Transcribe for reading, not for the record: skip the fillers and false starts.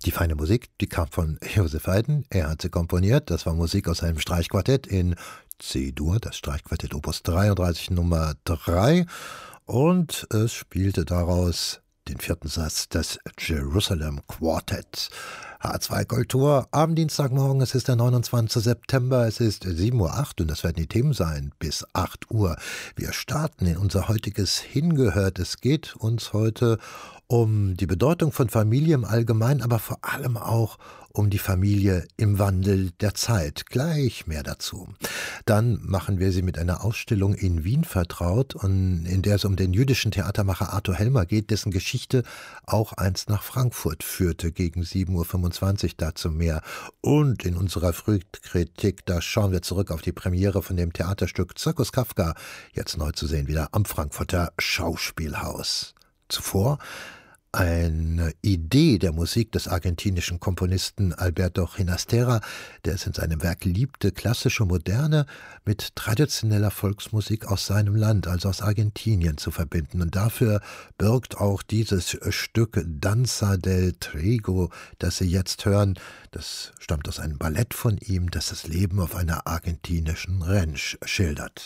Die feine Musik, die kam von Joseph Haydn. Er hat sie komponiert. Das war Musik aus einem Streichquartett in C-Dur, das Streichquartett Opus 33 Nummer 3. Und es spielte daraus den vierten Satz des Jerusalem Quartet. H2 Kultur am Dienstagmorgen, es ist der 29. September, es ist 7:08 Uhr und das werden die Themen sein bis 8 Uhr. Wir starten in unser heutiges Hingehört. Es geht uns heute um die Bedeutung von Familie im Allgemeinen, aber vor allem auch um die Familie im Wandel der Zeit. Gleich mehr dazu. Dann machen wir Sie mit einer Ausstellung in Wien vertraut, und in der es um den jüdischen Theatermacher Arthur Helmer geht, dessen Geschichte auch einst nach Frankfurt führte, gegen 7:25 Uhr, dazu mehr. Und in unserer Frühkritik, da schauen wir zurück auf die Premiere von dem Theaterstück Zirkus Kafka, jetzt neu zu sehen wieder am Frankfurter Schauspielhaus. Zuvor eine Idee der Musik des argentinischen Komponisten Alberto Ginastera, der es in seinem Werk liebte, klassische Moderne mit traditioneller Volksmusik aus seinem Land, also aus Argentinien, zu verbinden. Und dafür birgt auch dieses Stück Danza del Trigo, das Sie jetzt hören. Das stammt aus einem Ballett von ihm, das das Leben auf einer argentinischen Ranch schildert.